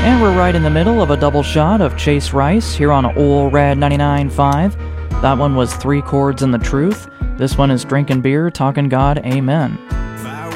And we're right in the middle of a double shot of Chase Rice here on Ol' Rad 99.5. That one was Three Chords and the Truth. This one is Drinking Beer, Talking God, Amen.